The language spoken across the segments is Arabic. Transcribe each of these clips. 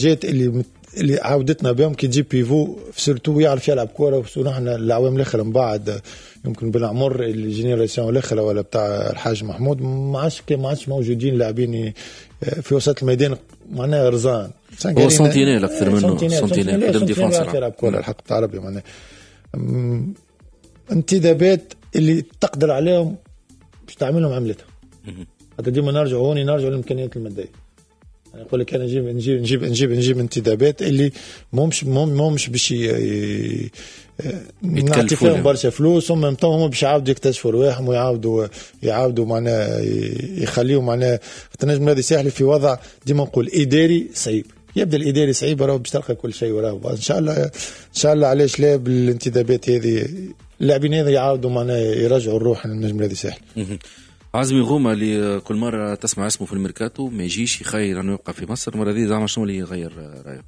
جات اللي عودتنا بهم كي تجيب بيفو سيرتو يعرف يلعب كوره. وصونا احنا العوام الاخر من بعد يمكن بالعمر الجينيراسيون الاخر ولا بتاع الحاج محمود ما عادش موجودين لاعبين في وسط الميدان معناها رزان. هو سنتينيل اكثر منه سنتينيل قدام ديفانس يلعب كوره الحق بتاع ربي معناها انتدابات اللي تقدر عليهم باش تعملهم عملتها. حتى ديما نرجعوا للامكانيات الماديه. انا نقول لك انا نجيب انتدابات اللي مش باش نعطي فيهم برشا فلوس هم باش يعاودوا يكتشفوا رواحهم ويعاودوا معناها يخليهم معناها النجم الذي ساحلي في وضع ديما نقول اداري صعيب. يبدا الاداري صعيب راهو باش تلقى كل شيء وراه ان شاء الله علاش لا بالانتدابات هذه اللاعبين هذا يعاودوا معناها يرجعوا الروح للنجم الذي ساحلي. عزمي غوما اللي كل مرة تسمع اسمه في الميركاتو ما يجيش يخير أنه يبقى في مصر. المرة دي زعما شنو اللي يغير رأيه؟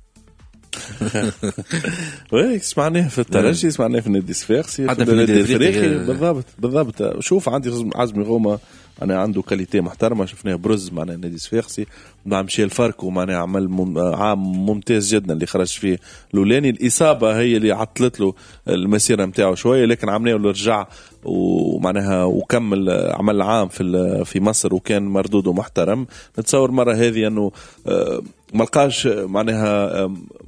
وي سمعناه في الترجي سمعناه في النادي الصفاقسي في النادي الافريقي بالضبط. شوف عندي عزمي غوما أنا عنده كاليتي محترمة شفناه برز معنا النادي الصفاقسي مع مشيل فاركو معناه عمل عام ممتاز جدا اللي خرج فيه لولاني. الإصابة هي اللي عطلت له المسيرة متاعه شوية لكن عملناه له رجع ومعناها وكمل عمل عام في مصر وكان مردوده محترم. نتصور مرة هذه أنه ملقاش معناها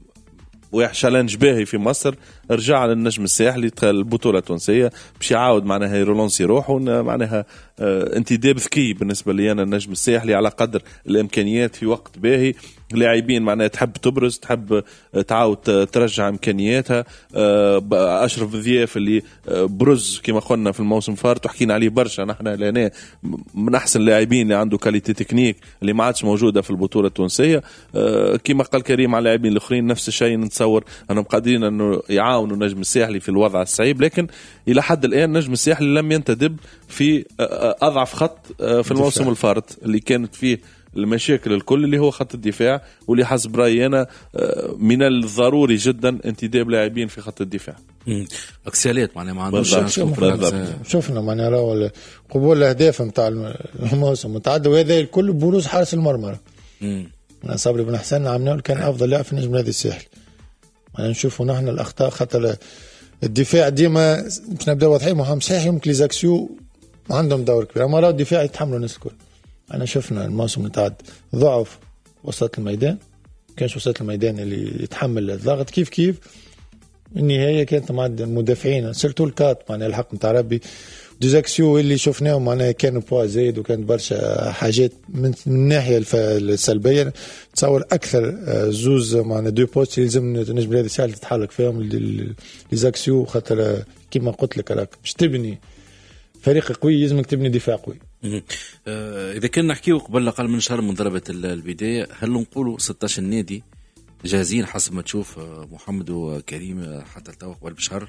ويحشالنج باهي في مصر رجع للنجم الساحلي دخل البطولة التونسية باش يعاود معناها يرولونسي روحه معناها انتداب ذكي بالنسبة لي أنا النجم الساحلي على قدر الإمكانيات في وقت باهي لاعبين معناها تحب تبرز تحب تعاود ترجع إمكانياتها. أشرف ذياف اللي برز كما قلنا في الموسم فارت وحكينا عليه برشا نحن لأنه من أحسن اللاعبين اللي عنده كاليتي تكنيك اللي ما عادش موجودة في البطولة التونسية. كما قال كريم على اللاعبين الآخرين نفس الشيء نتصور أنهم قادرين أنه يعاونوا النجم الساحلي في الوضع الصعيب لكن إلى حد الآن النجم الساحلي لم ينتدب في أضعف خط في الموسم الفارت اللي كانت فيه المشاكل الكل اللي هو خط الدفاع واللي حسب رأيي أنا من الضروري جدا انتداب لاعبين في خط الدفاع. اكسيالات معناها ما عندوش شفنا معناها راهو قبول الاهداف نتاع الموسم متعدد وهذا الكل بروز حارس المرمى. انا صبري بن حسن عملنا كان افضل لاعب في النجم الذي الساحلي. انا نشوفوا نحن الاخطاء خاطر الدفاع ديما باش نبدا واضحين محمد صحيح يمكن ليزاكسيو عندهم دور كبير اما راه الدفاع يتحملوا الناس الكل. انا شفنا الموسم متعدد ضعف وسط الميدان كانش وسط الميدان اللي يتحمل الضغط كيف النهايه كانت مع المدافعين سيرتو الكات معناها الحق نتاع ربي ديزاكسيو اللي شفناهم معناها كانوا بوا زايد وكانت برشا حاجات من الناحيه السلبيه. تصور اكثر زوز معناها دو بوست يلزم النجم هذا سهل تتحرك فيهم ديزاكسيو خاطر كيما قلت لك راك باش تبني فريق قوي لازمك تبني دفاع قوي. اذا كنا نحكيو قبل اقل من شهر من ضربه البدايه هل نقولوا 16 نادي جاهزين حسب ما تشوف محمد وكريم حتى التو قبل بشهر؟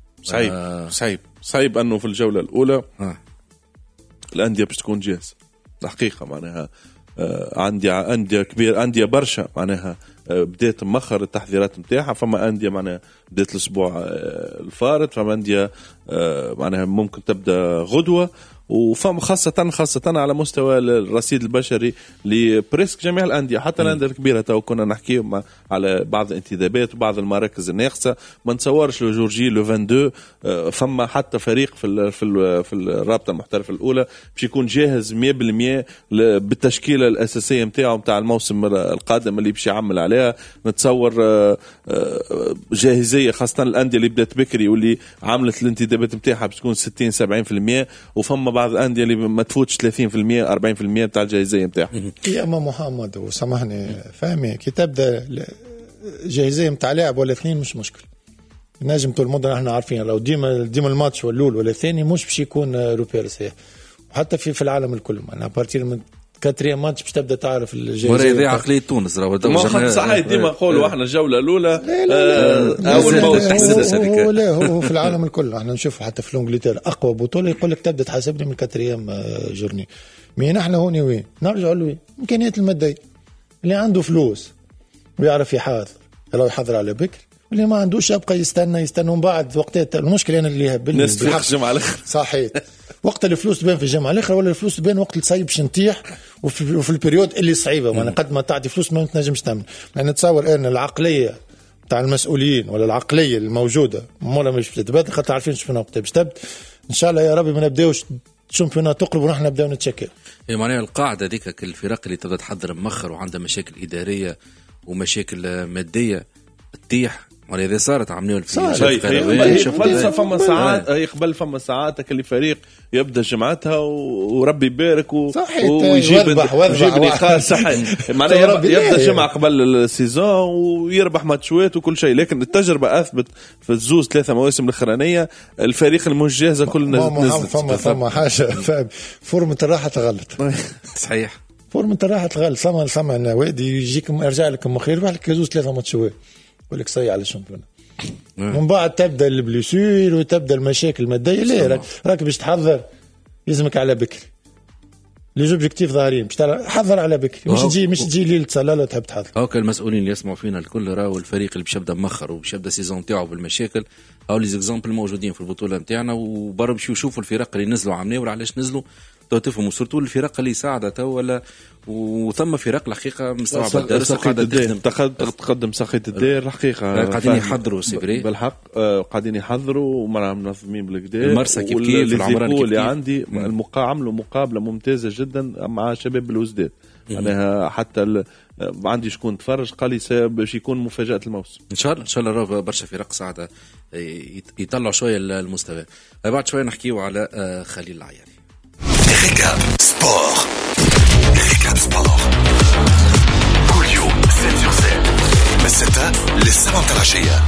صعيب انه في الجوله الاولى الانديه باش تكون جاهزه الحقيقه معناها أندية كبير أندية برشا معناها بدأت مخر التحذيرات متاعها. فما أندية معناها بدأت الأسبوع الفارط فما أندية معناها ممكن تبدأ غدوة وفهم خاصة على مستوى الرصيد البشري لبريسك جميع الأندية حتى الأندية الكبيرة. تو كنا نحكي على بعض الانتدابات وبعض المراكز الناقصة ما نتصورش لو جورجي لو 22 فما حتى فريق في الرابطة المحترفة الأولى باش يكون جاهز 100% بالتشكيلة الأساسية متاعه متاع الموسم القادم اللي باش يعمل عليها. نتصور جاهزية خاصة الأندية اللي بدأت بكري واللي عملت الانتدابات متاعها باش تكون 60-70% وفما بعض الأندية اللي ما تفوتش 30% 40% بتاع الجاهزية متاعها. يا أما محمد وسامحني فهمي كي تبدأ جاهزية متاع لاعب ولا اثنين مش مشكل نجم طول المدة نحن عارفين لو ديما الماتش والأول ولا الثاني مش باش يكون روبير صحيح. وحتى في العالم الكل أنا بارتير من كاتريام ماتش باش تبدا تعرف الجاهزيه. ورا عقليه تونس راه صحيح ديما نقولوا احنا الجوله الاولى اول موت تحسس هذيك. هو في العالم الكل احنا نشوفوا حتى في انجلترا اقوى بطوله يقول لك تبدا تحاسبني من كاتريام جورني. مين احنا هوني وين نرجعوا له امكانيات الماديه اللي عنده فلوس ويعرف يحاضر لو يحضر على بكر واللي ما عندوش يبقى يستنى من بعد وقتها. المشكله انا اللي هبلني الناس في الجمعه الاخر صحيح وقت الفلوس تبان في الجمعه الاخر ولا الفلوس تبان وقت الصيب باش نطيح وفي البريود اللي صعيبه وانا قد ما تعطي فلوس ما تنجمش تعمل. انا نتصور ان العقليه تاع المسؤولين ولا العقليه الموجوده مولا مش بتتبدل، خاطر عارفين شنو وقت تبدا. ان شاء الله يا ربي ما نبداوش الشامبيونات تقرب ونحن نبداو نتشكل. هي معناها القاعده ذيك الفرق اللي تبدا تحضر مؤخر وعندها مشاكل اداريه ومشاكل ماديه تطيح، ولا إذا صارت عملوا الفلسفة فما ساعات يقبل فما ساعات اللي فريق يبدأ جمعتها وربي يبارك ويجيب نقاط صحيح معناها يبدأ جمعة قبل السيزون ويربح ماتشات وكل شيء، لكن التجربة أثبت في الزوز 3 مواسم الأخرانية الفريق المجهزة كل نزلت. فما حاجة فورمة الراحة تغلط صحيح، فورمة الراحة تغلط. ثم نوادي يجيكم يرجع لكم خير يربح لك زوز 3 ماتشات ولك صي على الشامبيون. من بعد تبدا البليسير وتبدا المشاكل الماديه. ليه راك باش تحضر يلزمك على بكري لي زوبجيكتيف ظاهرين باش تحضر على بكري، مش تجي ليله صلاله تحب تحضر. هاكا المسؤولين اللي يسمعوا فينا الكل راهو الفريق اللي باش يبدا مخر وباش يبدا سيزون تاعو بالمشاكل او لي زيكزامبل موجودين في البطوله نتاعنا، وبرا باش يشوفوا الفرق اللي نزلوا عملوا ولا علاش نزلوا تفهموا سورتو الفرق اللي ساعدت ولا وثم فرق الحقيقه مستوعبه الدرس وقاعده تقدم ساقية الدير الحقيقه قاعدين يحضروا سيفري بالحق قاعدين يحضروا منظمين بالكدا المرسى كيف العمران اللي عندي عملوا مقابله ممتازه جدا مع شباب الوزداد. انا حتى عندي شكون تفرج قال لي باش يكون مفاجاه الموسم ان شاء الله راه برشا فرق ساعده يطلعوا شويه المستوى. بعد شويه نحكيوا على خليل العياري. ريكاب سبور كل يوم 7/7 من 6 للسبعة العشية.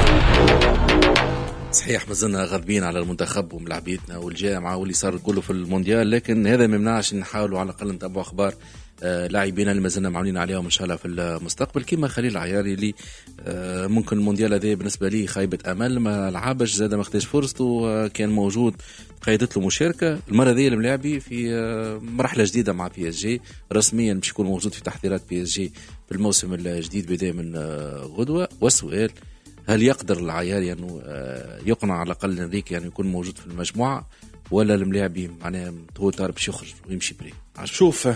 صحيح مازلنا غاضبين على المنتخب وملاعبيتنا والجامعة واللي صار كله في المونديال، لكن هذا ما يمنعش نحاولوا على الأقل نتابعوا أخبار لاعبين اللي مازلنا معلنين عليهم إن شاء الله في المستقبل، كما خليل العياري اللي ممكن المونديال هذا بالنسبة لي خيبة أمل، ما لعبش زاد ما خدش فرصته، كان موجود قيدت له مشاركة المرة ذي الملاعبي في مرحلة جديدة مع بي اس جي، رسميا باش يكون موجود في تحضيرات بي اس جي في الموسم الجديد بداية من غدوة. والسؤال هل يقدر العياري أنه يقنع على الأقل إنريكي أنه يكون موجود في المجموعة، ولا الملاعبي معناها هو طار باش يخرج ويمشي بري؟ شوف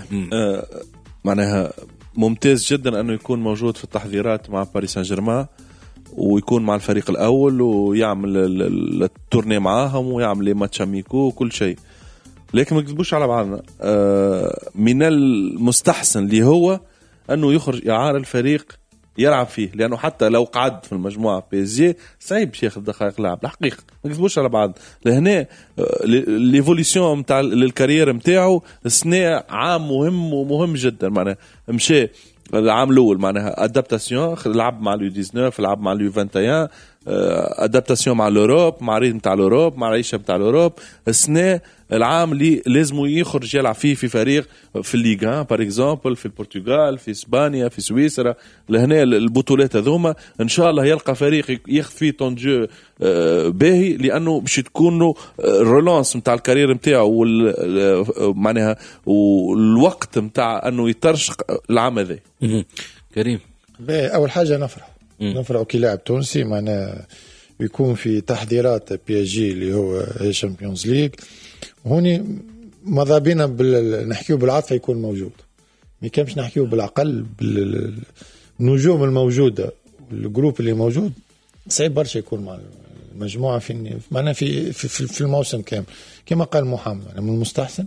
معناها ممتاز جدا أنه يكون موجود في التحضيرات مع باريس سان جيرمان ويكون مع الفريق الأول ويعمل التورني معاهم ويعمل لي ماتش اميكو وكل شيء، لكن ما نكذبوش على بعضنا. من المستحسن اللي هو أنه يخرج إعارة الفريق يلعب فيه، لأنه حتى لو قعد في المجموعة بي اس جي صعيب باش ياخذ دقائق لعب الحقيقة، ما نكذبوش على بعض. لهنا ليفوليسيون نتاع الكارير نتاعو السنة عام مهم ومهم جدا. معناها مشى العام الأول معناها أدابتاسيون، لعب مع اليو 19 لعب مع اليو 21 أدابتاسيون مع الأوروب مع ريتم نتاع الأوروب مع العيشة نتاع الأوروب. السنة العام اللي لازم يخرج يلعب فيه في فريق في الليغان بار اكزامبل في البرتغال في اسبانيا في سويسرا، لهنا البطولات هذوما ان شاء الله يلقى فريق ياخذ فيه طونجو باهي، لانه باش تكون له الرولانس نتاع الكارير نتاعو معناها والوقت نتاع انه يترشق العام هذا. كريم اول حاجه نفرح كلاعب تونسي معناها يكون في تحضيرات بي اس جي اللي هو الشامبيونز ليج، هوني ماذا بينا نحكيو بالعاطفه يكون موجود، ما كانش نحكيو بالعقل بالنجوم الموجوده والجروب اللي موجود صعيب برشا يكون مع المجموعه في معنا في الموسم كامل. كما قال محمد من المستحسن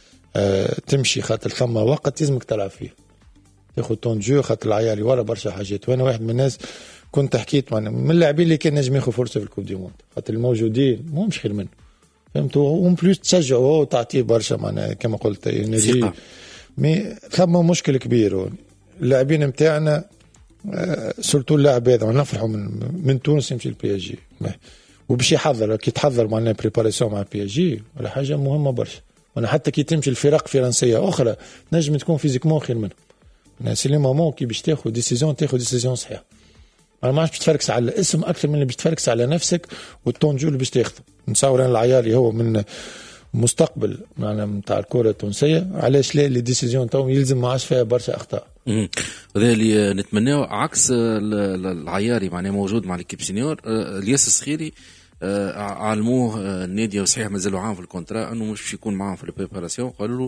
تمشي خاطر ثم وقت لازمك تلعب فيه تاخذ طون جو، خاطر العيالي ورا برشا حاجات. وانا واحد من الناس كنت حكيت من اللاعبين اللي كان نجم ياخذ فرصه في الكوب دي موند، خاطر الموجودين مش خير منه فهمتوا، وهم بلوس تشجعوا وتعطيه برشا معناها كما قلت انرجي. مي ثم مشكل كبير اللاعبين نتاعنا سورتو اللاعب هذا نفرحوا من تونس يمشي البي اس جي وباش يحضر كي تحضر معناها بريباراسيون مع البي اس جي ولا حاجه مهمه برشا. وانا حتى كي تمشي الفرق فرنسيه اخرى نجم تكون فيزيكمون خير منهم، سي لي مومون كي باش تاخذ ديسيزيون صحيحه. انا ما باش تفركس على الاسم اكثر من اللي باش تفركس على نفسك والتونجو اللي باش تاخذه. نتصور ان العيالي هو من مستقبل معنا نتاع الكره التونسيه، علاش لا لي ديسيزيون تاعهم يلزم ما عادش فيها برشا اخطاء. هذا اللي نتمناه عكس العياري معناه موجود مع الكيب سينيور. الياس الصخيري علموه النادي وصحيح مازالوا عام في الكونترا انه مش يكون معاهم في البريباراسيون، قالوا له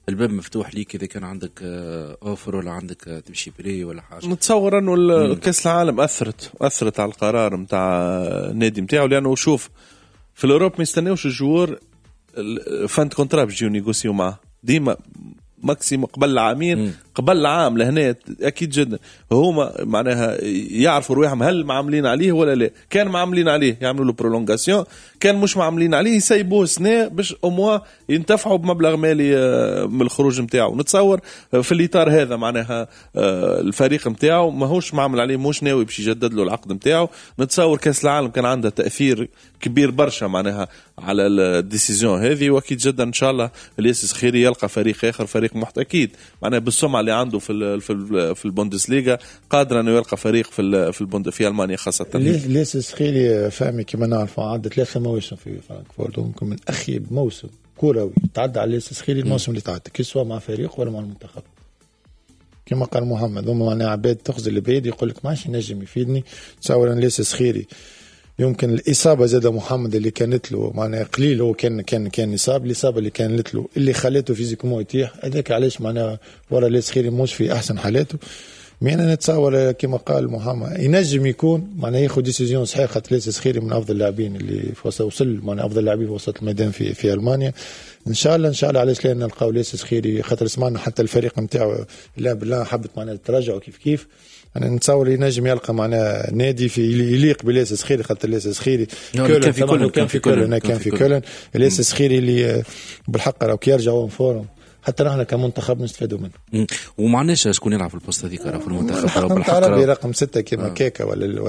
الباب مفتوح ليك اذا كان عندك اوفر ولا عندك تمشي بري ولا حاجه. نتصور انه كاس العالم اثرت على القرار نتاع النادي نتاعو، لانه شوف في الاوروب ما يستناوش الجوار فانت كونترا باش يجيو نيغوسيو معاه ديما ماكسيمو قبل عامين قبل عام لهنا اكيد جدا هما معناها يعرفوا رواحهم هل معاملين عليه ولا لا. كان معاملين عليه يعملوا له برولونغاسيون، كان مش معاملين عليه يسيبوه سنه باش اموا ينتفعوا بمبلغ مالي من الخروج نتاعو. نتصور في الاطار هذا معناها الفريق نتاعو ماهوش معامل عليه، مش ناوي باش يجدد له العقد نتاعو. نتصور كاس العالم كان عنده تاثير كبير برشا معناها على الديسيزيون هذه، واكيد جدا ان شاء الله الياس خيري يلقى فريق اخر، فريق اكيد معناها بالسمعه اللي عنده في البوندسليغا قادر انه يلقى فريق في المانيا خاصه. الياس خيري فهمي كما نعرف عدى 3 مواسم في فرانكفورت، وممكن من اخيب موسم كروي تعدى على الياس خيري الموسم اللي تعدى كسوا مع فريق ولا مع المنتخب. كما قال محمد هما معناها عباد تخزل البعيد يقول لك ماشي نجم يفيدني. تصور ان الياس خيري يمكن الإصابة زاد محمد اللي كانت له معناها قليل، هو كان إصابة، الإصابة اللي كانت له اللي خلته فيزيكمو يتيح هذاك علاش معناها ورا الياس خيري مش في أحسن حالاته. مين أنا نتصور كما قال محمد ينجم يكون معناها ياخذ ديسيزيون صحيحة، خاطر الياس خيري من أفضل اللاعبين اللي وصل معناها أفضل لاعبين في وسط الميدان في ألمانيا. إن شاء الله علاش لا نلقاو الياس خيري، خاطر سمعنا حتى الفريق نتاعو لا بالله حبت معناها تراجعوا كيف أنا نتصور ينجم يلقى معنا نادي في يليق بالياس خيري، خاطر الياس خيري كان في كولن الياس خيري اللي بالحق راهو كي يرجعوا فورم حتى نحن كمنتخب نستفادوا منه. ومعناش شكون يلعب في البوست هذيك في المنتخب بالحق عربي رقم 6 كيما كيكا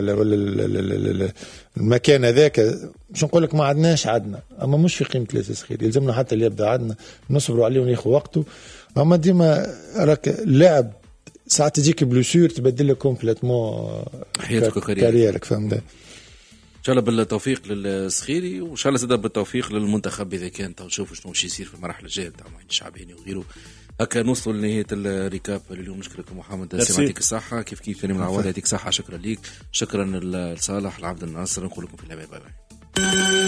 ولا المكان هذاك مش نقول لك ما عندناش اما مش في قيمه الياس خيري، يلزمنا حتى اللي يبدا عندنا نصبروا عليه وناخذ وقته. اما ديما راك لاعب ساعات تجيك بلوسور تبدل لك كومبليتمون حياتك وكاريرك، فهمت؟ ان شاء الله بالتوفيق للصخيري، وان شاء الله زاد بالتوفيق للمنتخب اذا كان نشوفوا شنو باش يصير في المراحل الجايه نتاع الشعباني وغيره. هكا نوصلوا لنهايه الريكاب اليوم. نشكرك محمد، يعطيك الصحه. كيف كريم العواد يعطيك الصحه. شكرا ليك، شكرا لصالح العبد الناصر. نقول لكم في الامان، باي باي.